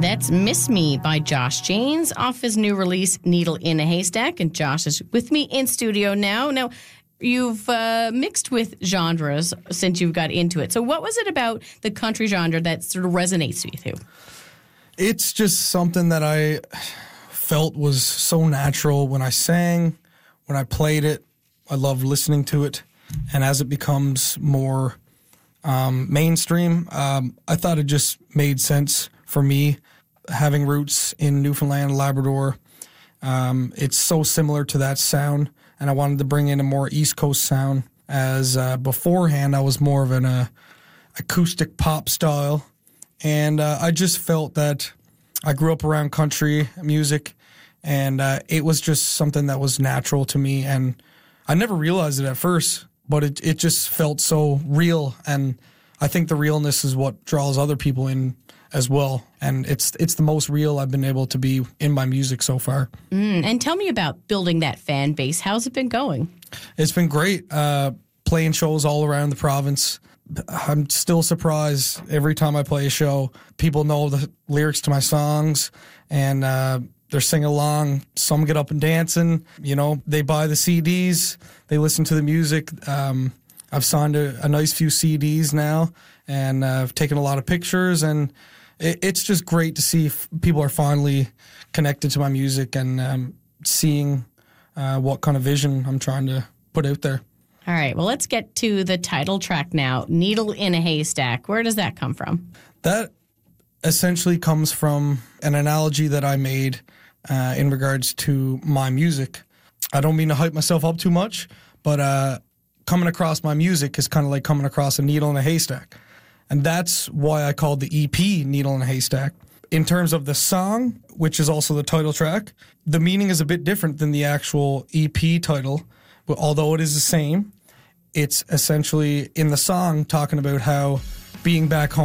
That's Miss Me by Josh Janes off his new release, Needle in a Haystack. And Josh is with me in studio now. Now, you've mixed with genres since you've got into it. So what was it about the country genre that sort of resonates with you? It's just something that I felt was so natural when I sang, when I played it. I loved listening to it. And as it becomes more mainstream, I thought it just made sense for me, having roots in Newfoundland and Labrador. It's so similar to that sound, and I wanted to bring in a more East Coast sound, as beforehand I was more of an acoustic pop style, and I just felt that I grew up around country music, and it was just something that was natural to me, and I never realized it at first, but it just felt so real, and I think the realness is what draws other people in as well. And it's the most real I've been able to be in my music so far. And tell me about building that fan base. How's it been going? It's been great. Playing shows all around the province. I'm still surprised every time I play a show. People know the lyrics to my songs, and they're singing along. Some get up and dancing. You know, they buy the CDs. They listen to the music. I've signed a nice few CDs now, and I've taken a lot of pictures, and it's just great to see people are finally connected to my music and seeing what kind of vision I'm trying to put out there. All right, well, let's get to the title track now, Needle in a Haystack. Where does that come from? That essentially comes from an analogy that I made in regards to my music. I don't mean to hype myself up too much, but coming across my music is kind of like coming across a needle in a haystack. And that's why I called the EP Needle in a Haystack. In terms of the song, which is also the title track, the meaning is a bit different than the actual EP title. But although it is the same, it's essentially in the song talking about how being back home